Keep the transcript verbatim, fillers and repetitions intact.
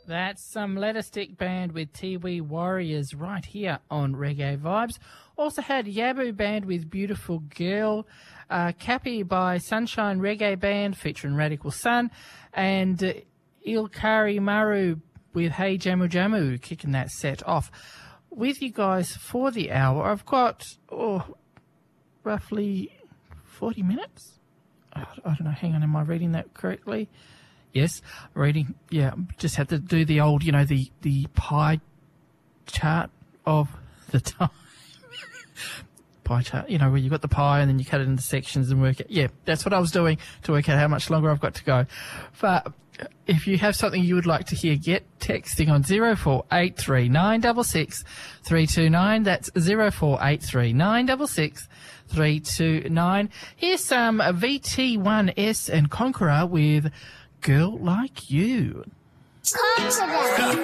That's some Letter Stick Band with Tiwi Warriors right here on Reggae Vibes. Also had Yabu Band with Beautiful Girl, uh, Cappy by Sunshine Reggae Band featuring Radical Sun, and uh, Ilkari Maru with Hey Jamu Jamu kicking that set off. With you guys for the hour, I've got oh, roughly forty minutes. I don't know, hang on, am I reading that correctly? Yes, reading, yeah, just had to do the old, you know, the, the pie chart of the time. Pie chart, you know, where you've got the pie and then you cut it into sections and work it. Yeah, that's what I was doing to work out how much longer I've got to go. But if you have something you would like to hear, get texting on zero four eight three nine six six three two nine. That's zero four eight three nine six six three two nine. Here's some V T one S and Conqueror with Girl Like You. Confidence.